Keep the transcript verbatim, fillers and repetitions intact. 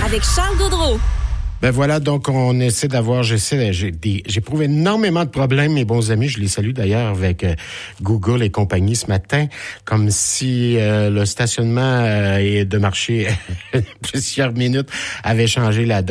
avec Charles Gaudreau. Ben voilà, donc on essaie d'avoir, j'essaie, j'ai des, j'ai prouvé énormément de problèmes, mes bons amis, je les salue d'ailleurs avec euh, Google et compagnie ce matin, comme si euh, le stationnement euh, de marché plusieurs minutes avait changé la donne.